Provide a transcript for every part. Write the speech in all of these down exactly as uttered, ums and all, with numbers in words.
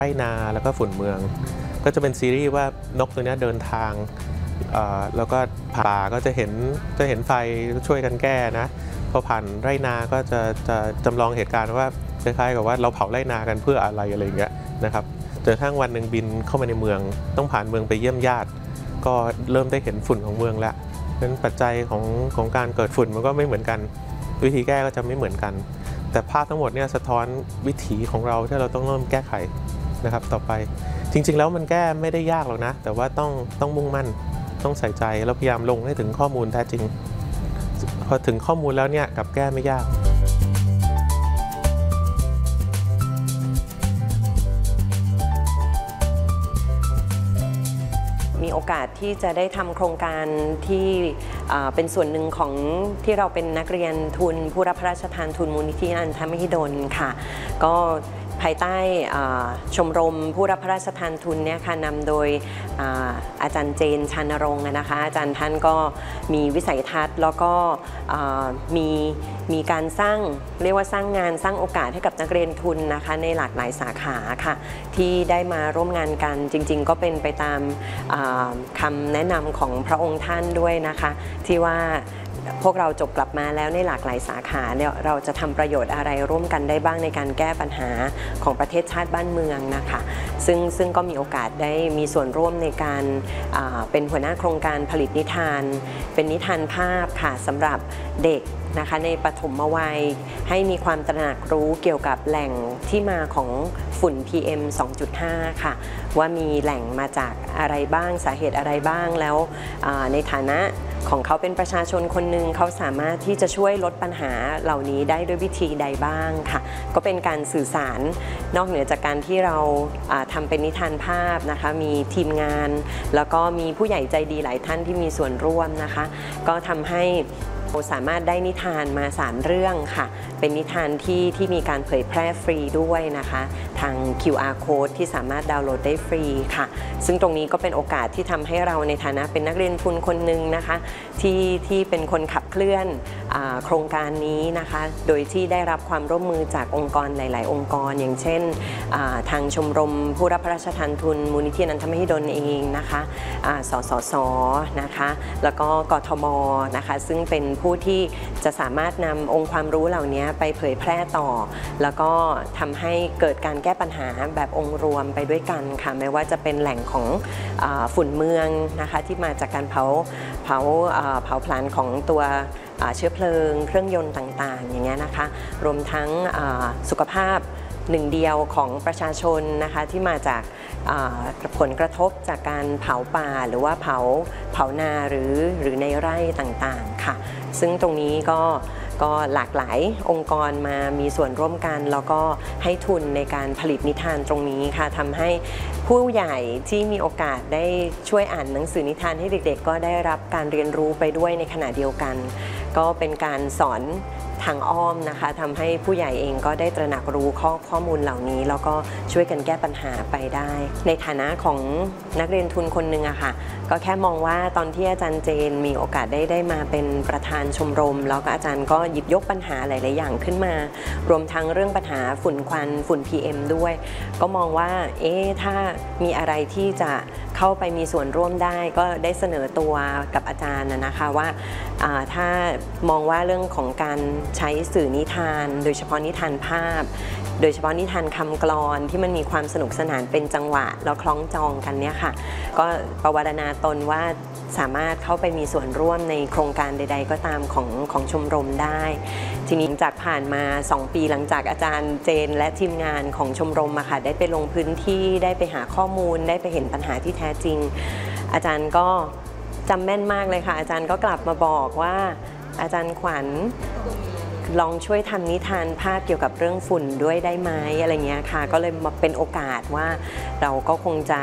ไรนาแล้วก็ฝุ่นเมืองก็จะเป็นซีรีส์ว่านกตัวนี้เดินทางแล้วก็ป่าก็จะเห็นจะเห็นไฟช่วยกันแก้นะพอผ่านไรนาก็จะจะจำลองเหตุการณ์ว่าคล้ายๆกับว่าเราเผาไรนากันเพื่ออะไรอะไรอย่างเงี้ยนะครับจนกระทั่งวันหนึ่งบินเข้ามาในเมืองต้องผ่านเมืองไปเยี่ยมญาติก็เริ่มได้เห็นฝุ่นของเมืองแล้วเป็นปัจจัยของของการเกิดฝุ่นมันก็ไม่เหมือนกันวิธีแก้ก็จะไม่เหมือนกันแต่ภาพทั้งหมดเนี่ยสะท้อนวิถีของเราที่เราต้องเริ่มแก้ไขนะครับต่อไปจริงๆแล้วมันแก้ไม่ได้ยากหรอกนะแต่ว่าต้องต้องมุ่งมั่นต้องใส่ใจแล้วพยายามลงให้ถึงข้อมูลแท้จริงพอถึงข้อมูลแล้วเนี่ยกับแก้ไม่ยากมีโอกาสที่จะได้ทำโครงการที่เป็นส่วนหนึ่งของที่เราเป็นนักเรียนทุนผู้รับพระราชทานทุนมูลนิธิอนันทมหิดลค่ะก็ภายใต้ชมรมผู้รับพระราชทานทุนเนี่ยค่ะนำโดยอาจารย์เจนชานรงค์นะคะอาจารย์ท่านก็มีวิสัยทัศน์แล้วก็มีมีการสร้างเรียกว่าสร้างงานสร้างโอกาสให้กับนักเรียนทุนนะคะในหลากหลายสาขาค่ะที่ได้มาร่วมงานกันจริงๆก็เป็นไปตามคำแนะนำของพระองค์ท่านด้วยนะคะที่ว่าพวกเราจบกลับมาแล้วในหลากหลายสาขาเนี่ยเราจะทำประโยชน์อะไรร่วมกันได้บ้างในการแก้ปัญหาของประเทศชาติบ้านเมืองนะคะซึ่งซึ่งก็มีโอกาสได้มีส่วนร่วมในการเป็นหัวหน้าโครงการผลิตนิทานเป็นนิทานภาพค่ะสำหรับเด็กนะคะในปฐมวัยให้มีความตระหนักรู้เกี่ยวกับแหล่งที่มาของฝุ่น พี เอ็ม สองจุดห้า ค่ะว่ามีแหล่งมาจากอะไรบ้างสาเหตุอะไรบ้างแล้วในฐานะของเขาเป็นประชาชนคนหนึ่งเขาสามารถที่จะช่วยลดปัญหาเหล่านี้ได้ด้วยวิธีใดบ้างค่ะก็เป็นการสื่อสารนอกเหนือจากการที่เราทำเป็นนิทานภาพนะคะมีทีมงานแล้วก็มีผู้ใหญ่ใจดีหลายท่านที่มีส่วนร่วมนะคะก็ทำให้เราสามารถได้นิทานมาสามเรื่องค่ะเป็นนิทานที่ที่มีการเผยแพร่ฟรีด้วยนะคะทาง คิว อาร์ Code ที่สามารถดาวน์โหลดได้ฟรีค่ะซึ่งตรงนี้ก็เป็นโอกาสที่ทำให้เราในฐานะเป็นนักเรียนทุนคนหนึ่งนะคะที่ที่เป็นคนขับเคลื่อนโครงการนี้นะคะโดยที่ได้รับความร่วมมือจากองค์กรหลายๆองค์กรอย่างเช่นทางชมรมผู้รับพระราชทานทุนมูลนิธิอนันทมหิดลเองนะคะสสสนะคะแล้วก็กทมนะคะซึ่งเป็นผู้ที่จะสามารถนำองค์ความรู้เหล่านี้ไปเผยแพร่ต่อแล้วก็ทำให้เกิดการแก้ปัญหาแบบองค์รวมไปด้วยกันค่ะไม่ว่าจะเป็นแหล่งของฝุ่นเมืองนะคะที่มาจากการเผาเผาเผาผลาญของตัวเชื้อเพลิงเครื่องยนต์ต่างๆอย่างเงี้ยนะคะรวมทั้งสุขภาพหนึ่งเดียวของประชาชนนะคะที่มาจากผลกระทบจากการเผาป่าหรือว่าเผาเผานาหรือหรือในไร่ต่างๆค่ะซึ่งตรงนี้ก็ก็หลากหลายองค์กรมามีส่วนร่วมกันแล้วก็ให้ทุนในการผลิตนิทานตรงนี้ค่ะทำให้ผู้ใหญ่ที่มีโอกาสได้ช่วยอ่านหนังสือนิทานให้เด็กๆก็ได้รับการเรียนรู้ไปด้วยในขณะเดียวกันก็เป็นการสอนทางอ้อมนะคะทำให้ผู้ใหญ่เองก็ได้ตระหนักรู้ข้อข้อมูลเหล่านี้แล้วก็ช่วยกันแก้ปัญหาไปได้ในฐานะของนักเรียนทุนคนหนึ่งอะค่ะก็แค่มองว่าตอนที่อาจารย์เจนมีโอกาสได้ได้มาเป็นประธานชมรมแล้วก็อาจารย์ก็หยิบยกปัญหาหลายๆอย่างขึ้นมารวมทั้งเรื่องปัญหาฝุ่นควันฝุ่น พี เอ็ม ด้วยก็มองว่าเอ๊ะถ้ามีอะไรที่จะเข้าไปมีส่วนร่วมได้ก็ได้เสนอตัวกับอาจารย์นะคะว่าถ้ามองว่าเรื่องของการใช้สื่อนิทานโดยเฉพาะนิทานภาพโดยเฉพาะนิทานคำกลอนที่มันมีความสนุกสนานเป็นจังหวะแล้วคล้องจองกันเนี่ยค่ะก็ประวัตินาตนว่าสามารถเข้าไปมีส่วนร่วมในโครงการใดๆก็ตามของของชมรมได้ทีนี้จากผ่านมาสองปีหลังจากอาจารย์เจนและทีมงานของชมรมอะค่ะได้ไปลงพื้นที่ได้ไปหาข้อมูลได้ไปเห็นปัญหาที่แท้จริงอาจารย์ก็จำแม่นมากเลยค่ะอาจารย์ก็กลับมาบอกว่าอาจารย์ขวัญลองช่วยทำนิทานภาพเกี่ยวกับเรื่องฝุ่นด้วยได้ไหมอะไรเงี้ยค่ะก็เลยมาเป็นโอกาสว่าเราก็คงจะ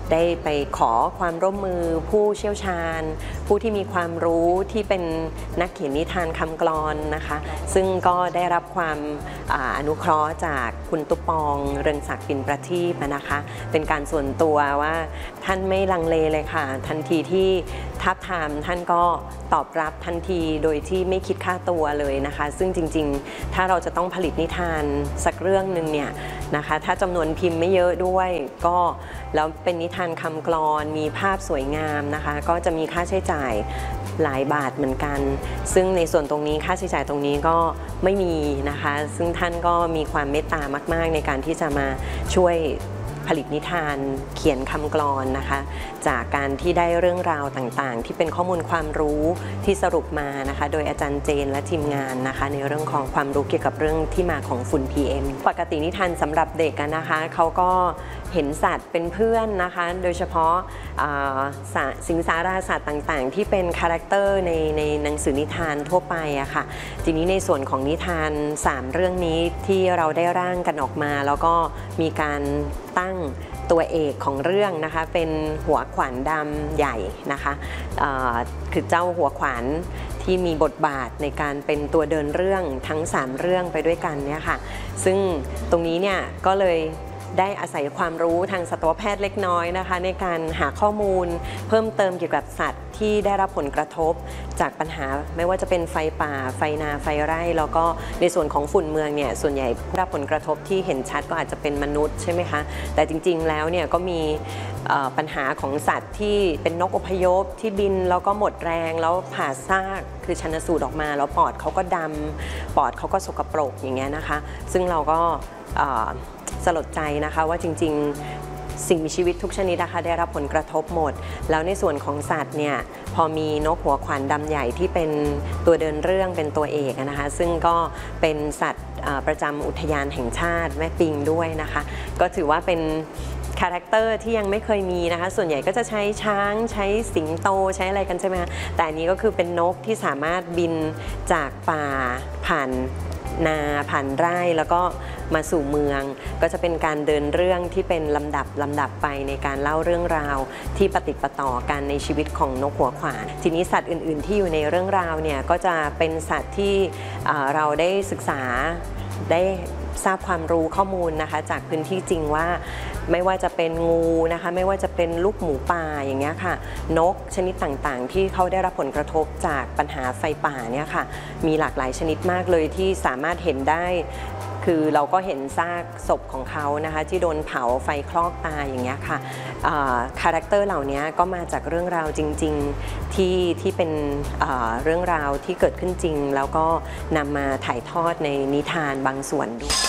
ได้ไปขอความร่วมมือผู้เชี่ยวชาญ ผู้ที่มีความรู้ที่เป็นนักเขียนนิทานคำกลอนนะคะซึ่งก็ได้รับความอนุเคราะห์จากคุณตุ๊ปปองเรืองศักดิ์ปิ่นประทีปนะคะเป็นการส่วนตัวว่าท่านไม่ลังเลเลยค่ะทันทีที่ทับทามท่านก็ตอบรับทันทีโดยที่ไม่คิดค่าตัวเลยนะคะซึ่งจริงๆถ้าเราจะต้องผลิตนิทานสักเรื่องหนึ่งเนี่ยนะคะถ้าจำนวนพิมพ์ไม่เยอะด้วยก็แล้วเป็นนิทานคำกลอนมีภาพสวยงามนะคะก็จะมีค่าใช้จ่ายหลายบาทเหมือนกันซึ่งในส่วนตรงนี้ค่าใช้จ่ายตรงนี้ก็ไม่มีนะคะซึ่งท่านก็มีความเมตตามากๆในการที่จะมาช่วยผลิตนิทานเขียนคำกลอนนะคะจากการที่ได้เรื่องราวต่างๆที่เป็นข้อมูลความรู้ที่สรุปมานะคะโดยอาจารย์เจนและทีมงานนะคะในเรื่องของความรู้เกี่ยวกับเรื่องที่มาของฝุ่น พี เอ็ม ปกตินิทานสำหรับเด็กนะคะเขาก็เห็นสัตว์เป็นเพื่อนนะคะโดยเฉพาะสิงสาราสัตว์ต่างๆที่เป็นคาแรคเตอร์ในในหนังสือนิทานทั่วไปอะค่ะทีนี้ในส่วนของนิทานสามเรื่องนี้ที่เราได้ร่างกันออกมาแล้วก็มีการตั้งตัวเอกของเรื่องนะคะเป็นหัวขวานดำใหญ่นะคะคือเจ้าหัวขวานที่มีบทบาทในการเป็นตัวเดินเรื่องทั้งสามเรื่องไปด้วยกันเนี่ยค่ะซึ่งตรงนี้เนี่ยก็เลยได้อาศัยความรู้ทางสัตวแพทย์เล็กน้อยนะคะในการหาข้อมูลเพิ่มเติมเกี่ยวกับสัตว์ที่ได้รับผลกระทบจากปัญหาไม่ว่าจะเป็นไฟป่าไฟนาไฟไร่แล้วก็ในส่วนของฝุ่นเมืองเนี่ยส่วนใหญ่ผู้รับผลกระทบที่เห็นชัดก็อาจจะเป็นมนุษย์ใช่ไหมคะแต่จริงๆแล้วเนี่ยก็มีปัญหาของสัตว์ที่เป็นนกอพยพที่บินแล้วก็หมดแรงแล้วผ่าซากคือชันสูตรออกมาแล้วปอดเขาก็ดำปอดเขาก็สกปรกอย่างเงี้ยนะคะซึ่งเราก็สลดใจนะคะว่าจริงๆสิ่งมีชีวิตทุกชนิดนะคะได้รับผลกระทบหมดแล้วในส่วนของสัตว์เนี่ยพอมีนกหัวขวานดำใหญ่ที่เป็นตัวเดินเรื่องเป็นตัวเอกนะคะซึ่งก็เป็นสัตว์ประจำอุทยานแห่งชาติแม่ปิงด้วยนะคะก็ถือว่าเป็นคาแรคเตอร์ที่ยังไม่เคยมีนะคะส่วนใหญ่ก็จะใช้ช้างใช้สิงโตใช้อะไรกันใช่ไหมคะแต่อันนี้ก็คือเป็นนกที่สามารถบินจากป่าผ่านนาผ่านไร่แล้วก็มาสู่เมืองก็จะเป็นการเดินเรื่องที่เป็นลำดับลำดับไปในการเล่าเรื่องราวที่ปฏิปต่อกันในชีวิตของนกหัวขวานทีนี้สัตว์อื่นๆที่อยู่ในเรื่องราวเนี่ยก็จะเป็นสัตว์ที่เราได้ศึกษาได้ทราบความรู้ข้อมูลนะคะจากพื้นที่จริงว่าไม่ว่าจะเป็นงูนะคะไม่ว่าจะเป็นลูกหมูป่าอย่างเงี้ยค่ะนกชนิดต่างๆที่เขาได้รับผลกระทบจากปัญหาไฟป่าเนี่ยค่ะมีหลากหลายชนิดมากเลยที่สามารถเห็นได้คือเราก็เห็นซากศพของเขานะคะที่โดนเผาไฟคลอกตายอย่างเงี้ยค่ะคาแรคเตอร์เหล่านี้ก็มาจากเรื่องราวจริงๆที่ที่เป็นเรื่องราวที่เกิดขึ้นจริงแล้วก็นำมาถ่ายทอดในนิทานบางส่วนด้วย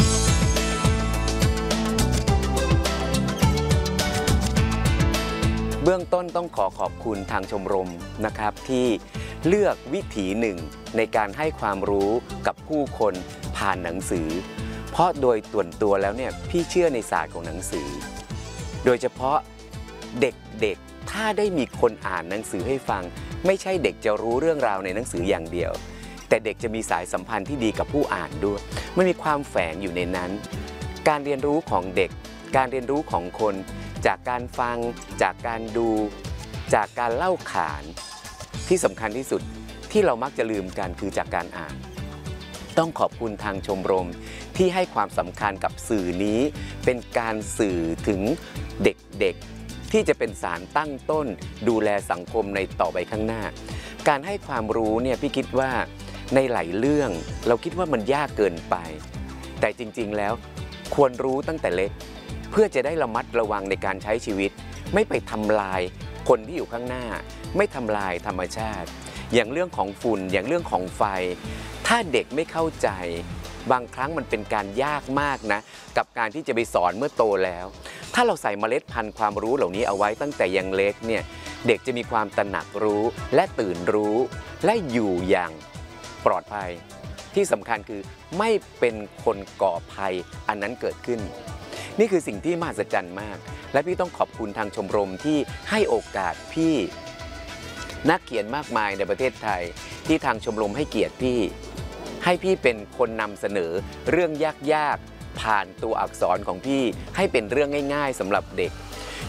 เบื้องต้นต้องขอขอบคุณทางชมรมนะครับที่เลือกวิถีหนึ่งในการให้ความรู้กับผู้คนผ่านหนังสือเพราะโดยส่วนตัวแล้วเนี่ยพี่เชื่อในศาสตร์ของหนังสือโดยเฉพาะเด็กๆถ้าได้มีคนอ่านหนังสือให้ฟังไม่ใช่เด็กจะรู้เรื่องราวในหนังสืออย่างเดียวแต่เด็กจะมีสายสัมพันธ์ที่ดีกับผู้อ่านด้วยมันมีความแฝงอยู่ในนั้นการเรียนรู้ของเด็กการเรียนรู้ของคนจากการฟังจากการดูจากการเล่าขานที่สำคัญที่สุดที่เรามักจะลืมกันคือจากการอ่านต้องขอบคุณทางชมรมที่ให้ความสำคัญกับสื่อนี้เป็นการสื่อถึงเด็กๆที่จะเป็นสารตั้งต้นดูแลสังคมในต่อไปข้างหน้าการให้ความรู้เนี่ยพี่คิดว่าในหลายเรื่องเราคิดว่ามันยากเกินไปแต่จริงๆแล้วควรรู้ตั้งแต่เล็กเพื่อจะได้ระมัดระวังในการใช้ชีวิตไม่ไปทำลายคนที่อยู่ข้างหน้าไม่ทำลายธรรมชาติอย่างเรื่องของฝุ่นอย่างเรื่องของไฟถ้าเด็กไม่เข้าใจบางครั้งมันเป็นการยากมากนะกับการที่จะไปสอนเมื่อโตแล้วถ้าเราใส่เมล็ดพันธุ์ความรู้เหล่านี้เอาไว้ตั้งแต่ยังเล็กเนี่ยเด็กจะมีความตระหนักรู้และตื่นรู้และอยู่อย่างปลอดภัยที่สำคัญคือไม่เป็นคนก่อภัยอันนั้นเกิดขึ้นนี่คือสิ่งที่มหัศจรรย์มากและพี่ต้องขอบคุณทางชมรมที่ให้โอกาสพี่นักเขียนมากมายในประเทศไทยที่ทางชมรมให้เกียรติพี่ให้พี่เป็นคนนำเสนอเรื่องยากๆผ่านตัวอักษรของพี่ให้เป็นเรื่องง่ายๆสำหรับเด็ก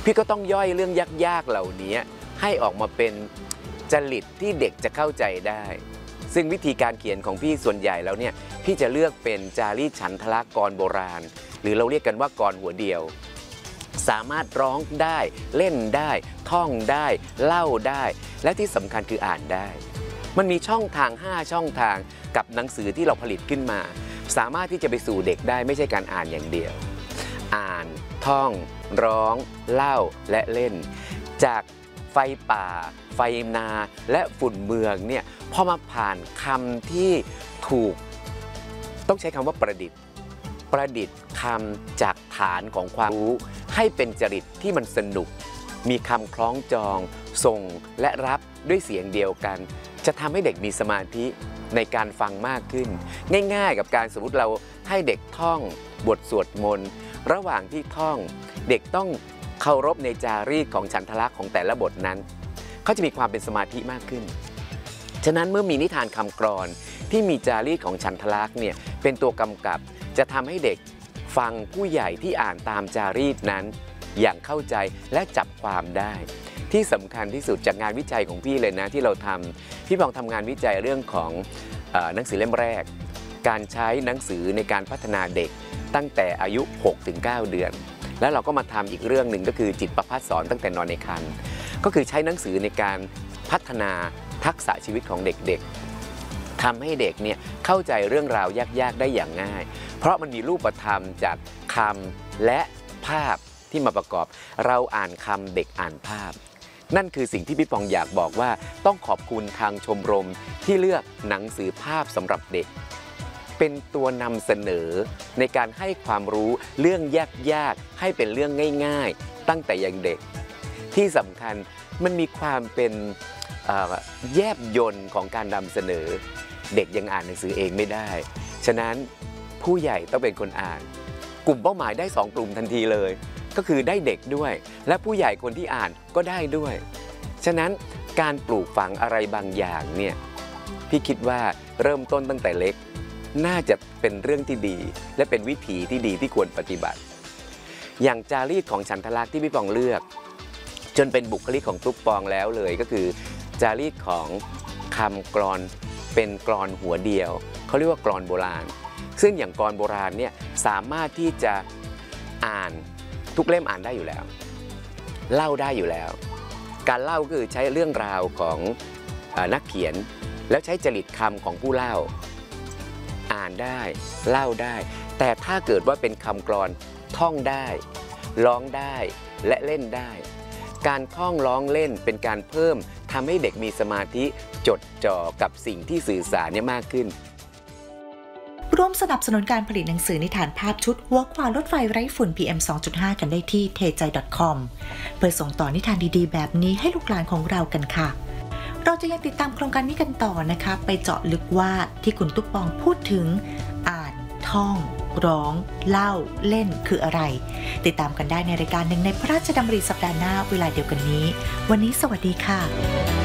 พี่ก็ต้องย่อยเรื่องยากๆเหล่านี้ให้ออกมาเป็นจริตที่เด็กจะเข้าใจได้ซึ่งวิธีการเขียนของพี่ส่วนใหญ่แล้วเนี่ยพี่จะเลือกเป็นจารีตฉันทละกรโบราณหรือเราเรียกกันว่ากรหัวเดียวสามารถร้องได้เล่นได้ท่องได้เล่าได้และที่สำคัญคืออ่านได้มันมีช่องทางห้าช่องทางกับหนังสือที่เราผลิตขึ้นมาสามารถที่จะไปสู่เด็กได้ไม่ใช่การอ่านอย่างเดียวอ่านท่องร้องเล่าและเล่นจากไฟป่าไฟนาและฝุ่นเมืองเนี่ยพอมาผ่านคำที่ถูกต้องใช้คำว่าประดิษฐ์ประดิษฐ์คำจากฐานของความรู้ให้เป็นจริตที่มันสนุกมีคำคล้องจองส่งและรับด้วยเสียงเดียวกันจะทำให้เด็กมีสมาธิในการฟังมากขึ้นง่ายๆกับการสมมติเราให้เด็กท่องบทสวดมนต์ระหว่างที่ท่องเด็กต้องเคารพในจารีตของฉันทละของแต่ละบทนั้นเขาจะมีความเป็นสมาธิมากขึ้นฉะนั้นเมื่อมีนิทานคำกลอนที่มีจารีตของฉันทละเนี่ยเป็นตัวกำกับจะทำให้เด็กฟังผู้ใหญ่ที่อ่านตามจารีตนั้นอย่างเข้าใจและจับความได้ที่สำคัญที่สุดจากงานวิจัยของพี่เลยนะที่เราทำพี่ปองทำงานวิจัยเรื่องของเอ่อหนังสือเล่มแรกการใช้หนังสือในการพัฒนาเด็กตั้งแต่อายุ หกถึงเก้า เดือนแล้วเราก็มาทำอีกเรื่องหนึ่งก็คือจิตประภัสสอนตั้งแต่นอนในครรภ์ก็คือใช้หนังสือในการพัฒนาทักษะชีวิตของเด็กๆทำให้เด็กเนี่ยเข้าใจเรื่องราวยากๆได้อย่างง่ายเพราะมันมีรูปธรรมจากคำและภาพที่มาประกอบเราอ่านคำเด็กอ่านภาพนั่นคือสิ่งที่พี่ปองอยากบอกว่าต้องขอบคุณทางชมรมที่เลือกหนังสือภาพสำหรับเด็กเป็นตัวนำเสนอในการให้ความรู้เรื่องยากๆให้เป็นเรื่องง่ายๆตั้งแต่ยังเด็กที่สำคัญมันมีความเป็นแยบยลของการนำเสนอเด็กยังอ่านหนังสือเองไม่ได้ฉะนั้นผู้ใหญ่ต้องเป็นคนอ่านกลุ่มเป้าหมายได้สองกลุ่มทันทีเลยก็คือได้เด็กด้วยและผู้ใหญ่คนที่อ่านก็ได้ด้วยฉะนั้นการปลูกฝังอะไรบางอย่างเนี่ยพี่คิดว่าเริ่มต้นตั้งแต่เล็กน่าจะเป็นเรื่องที่ดีและเป็นวิถีที่ดีที่ควรปฏิบัติอย่างจารีตของฉันทละที่พี่ปองเลือกจนเป็นบุคลิกของตุ๊กปองแล้วเลยก็คือจารีตของคำกลอนเป็นกลอนหัวเดียวเขาเรียกว่ากลอนโบราณซึ่งอย่างกลอนโบราณเนี่ยสามารถที่จะอ่านทุกเล่มอ่านได้อยู่แล้วเล่าได้อยู่แล้วการเล่าก็คือใช้เรื่องราวของนักเขียนแล้วใช้จริตคำของผู้เล่าอ่านได้เล่าได้แต่ถ้าเกิดว่าเป็นคำกลอนท่องได้ร้องได้และเล่นได้การท่องร้องเล่นเป็นการเพิ่มทำให้เด็กมีสมาธิจดจ่อกับสิ่งที่สื่อสารเนี่ยมากขึ้นร่วมสนับสนุนการผลิตหนังสือนิทานภาพชุดหัวขวานรถไฟไร้ฝุ่น พี เอ็ม สองจุดห้า กันได้ที่ เทใจ ดอท คอม เพื่อส่งต่อนิทานดีๆแบบนี้ให้ลูกหลานของเรากันค่ะเราจะยังติดตามโครงการนี้กันต่อนะคะไปเจาะลึกว่าที่คุณตุ๊กปองพูดถึงอ่านท่องร้องเล่าเล่นคืออะไรติดตามกันได้ในรายการหนึ่งในพระราชดำริสัปดาห์หน้าเวลาเดียวกันนี้วันนี้สวัสดีค่ะ